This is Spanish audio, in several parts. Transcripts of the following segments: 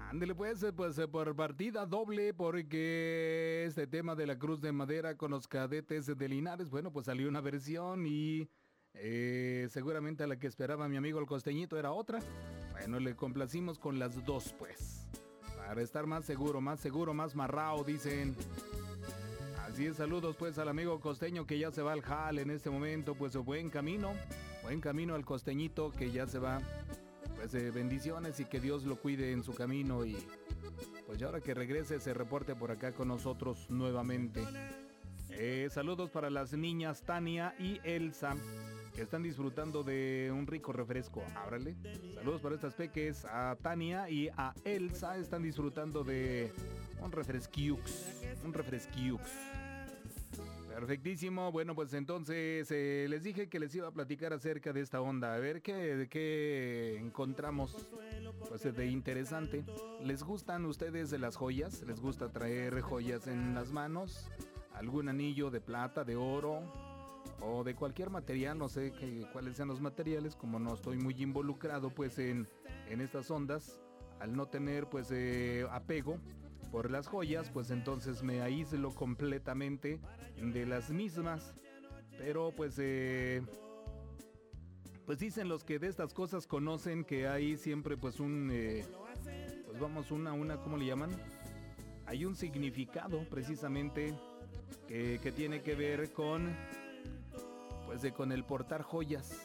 Ándele pues, por partida doble, porque este tema de la Cruz de Madera con los cadetes de Linares, bueno, pues salió una versión y seguramente a la que esperaba mi amigo el costeñito era otra. Bueno, le complacimos con las dos, pues, para estar más seguro, más marrao, dicen. Así es, saludos pues al amigo costeño que ya se va al jal en este momento, pues buen camino al costeñito que ya se va. Pues bendiciones y que Dios lo cuide en su camino y pues ya ahora que regrese se reporte por acá con nosotros nuevamente. Saludos para las niñas Tania y Elsa que están disfrutando de un rico refresco. Ábrale. Saludos para estas peques, a Tania y a Elsa están disfrutando de un refresquiux. Perfectísimo, bueno pues entonces les dije que les iba a platicar acerca de esta onda, a ver qué encontramos pues de interesante. ¿Les gustan ustedes las joyas? ¿Les gusta traer joyas en las manos? ¿Algún anillo de plata, de oro o de cualquier material? No sé cuáles sean los materiales, como no estoy muy involucrado pues en estas ondas, al no tener pues apego por las joyas, pues entonces me aíslo completamente de las mismas. Pero pues dicen los que de estas cosas conocen que hay siempre pues pues vamos una ¿cómo le llaman? Hay un significado precisamente que tiene que ver con pues con el portar joyas.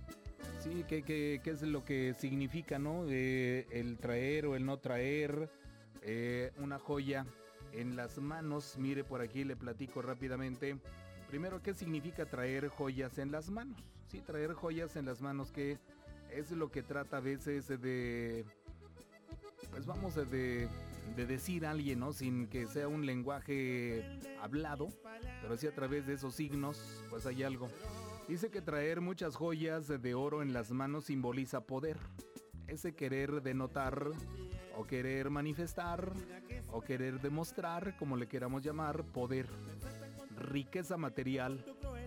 Sí, ¿qué es lo que significa, no? El traer o el no traer una joya en las manos. Mire, por aquí le platico rápidamente. Primero, ¿qué significa traer joyas en las manos? Sí, traer joyas en las manos, que es lo que trata a veces de, pues vamos, de decir a alguien, ¿no? Sin que sea un lenguaje hablado, pero sí a través de esos signos, pues hay algo. Dice que traer muchas joyas de oro en las manos simboliza poder. Ese querer denotar o querer manifestar o querer demostrar, como le queramos llamar, poder, riqueza material,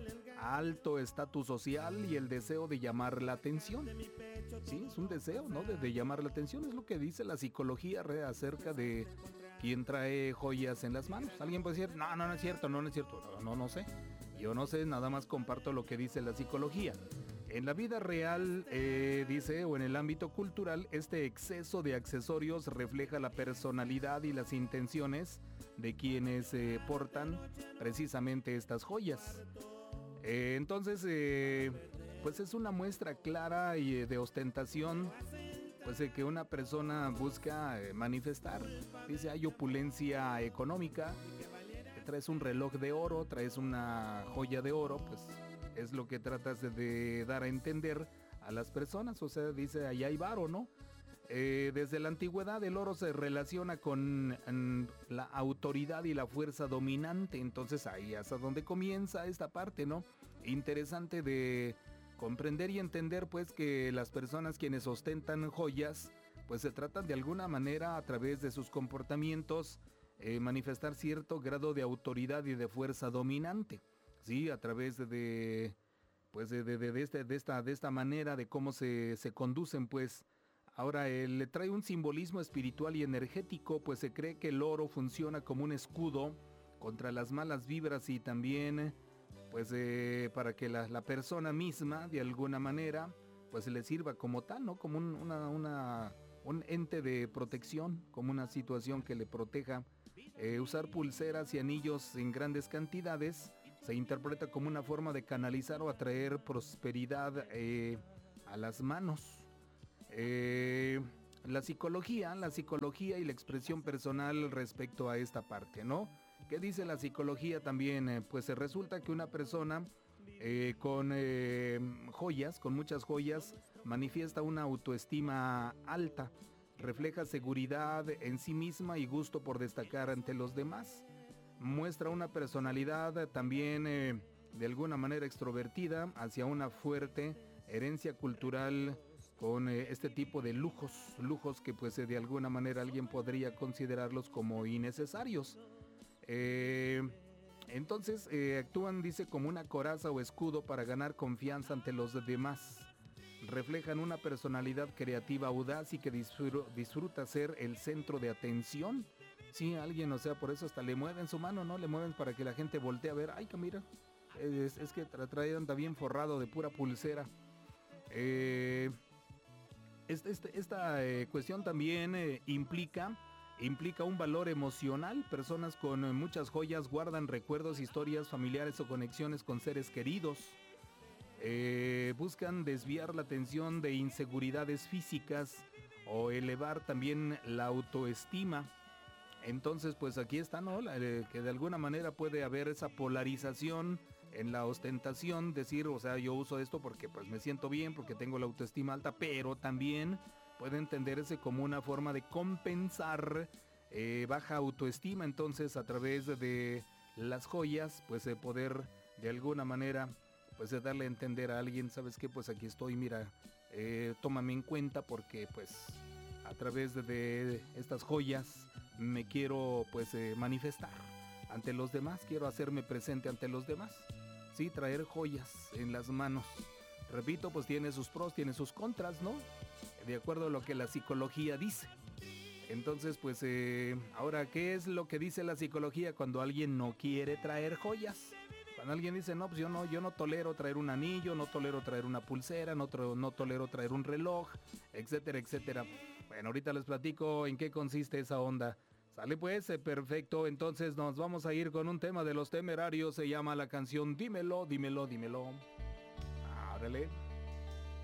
alto estatus social y el deseo de llamar la atención. Sí, es un deseo, ¿no? De llamar la atención, es lo que dice la psicología acerca de quién trae joyas en las manos. Alguien puede decir, no es cierto, no sé. Yo no sé, nada más comparto lo que dice la psicología. En la vida real, dice, o en el ámbito cultural, este exceso de accesorios refleja la personalidad y las intenciones de quienes portan precisamente estas joyas. Entonces, pues es una muestra clara y de ostentación, pues que una persona busca manifestar. Dice, hay opulencia económica, traes un reloj de oro, traes una joya de oro, pues es lo que tratas de dar a entender a las personas. O sea, dice, ahí hay varo, ¿no? Desde la antigüedad el oro se relaciona con la autoridad y la fuerza dominante. Entonces ahí es a donde comienza esta parte, ¿no? Interesante de comprender y entender pues que las personas quienes ostentan joyas pues se tratan de alguna manera a través de sus comportamientos manifestar cierto grado de autoridad y de fuerza dominante. Sí, a través de esta manera de cómo se conducen, pues. Ahora, le trae un simbolismo espiritual y energético, pues se cree que el oro funciona como un escudo contra las malas vibras y también, pues, para que la persona misma, de alguna manera, pues le sirva como tal, ¿no? Como un ente de protección, como una situación que le proteja. Usar pulseras y anillos en grandes cantidades se interpreta como una forma de canalizar o atraer prosperidad a las manos. La psicología y la expresión personal respecto a esta parte, ¿no? ¿Qué dice la psicología también? Pues resulta que una persona con joyas, con muchas joyas, manifiesta una autoestima alta, refleja seguridad en sí misma y gusto por destacar ante los demás. Muestra una personalidad también de alguna manera extrovertida hacia una fuerte herencia cultural con este tipo de lujos que pues de alguna manera alguien podría considerarlos como innecesarios. Entonces actúan, dice, como una coraza o escudo para ganar confianza ante los demás. reflejan una personalidad creativa, audaz y que disfruta ser el centro de atención. Sí, alguien, o sea, por eso hasta le mueven su mano, ¿no? Le mueven para que la gente voltee a ver. Ay, que mira, es que trae anda bien forrado de pura pulsera. Esta cuestión también implica un valor emocional. Personas con muchas joyas guardan recuerdos, historias familiares o conexiones con seres queridos. Buscan desviar la atención de inseguridades físicas o elevar también la autoestima. Entonces, pues aquí está, ¿no? Que de alguna manera puede haber esa polarización en la ostentación, decir, o sea, yo uso esto porque pues me siento bien, porque tengo la autoestima alta, pero también puede entenderse como una forma de compensar baja autoestima. Entonces, a través de las joyas, pues poder de alguna manera, pues darle a entender a alguien, ¿sabes qué? Pues aquí estoy, mira, tómame en cuenta porque pues a través de estas joyas me quiero pues manifestar ante los demás, quiero hacerme presente ante los demás. Sí, traer joyas en las manos. Repito, pues tiene sus pros, tiene sus contras, ¿no? De acuerdo a lo que la psicología dice. Entonces, pues ahora, ¿qué es lo que dice la psicología cuando alguien no quiere traer joyas? Cuando alguien dice, no, pues yo no tolero traer un anillo, no tolero traer una pulsera, no tolero traer un reloj, etcétera, etcétera. Bueno, ahorita les platico en qué consiste esa onda. Sale pues, perfecto. Entonces nos vamos a ir con un tema de Los Temerarios. Se llama la canción Dímelo, dímelo, dímelo. Árale.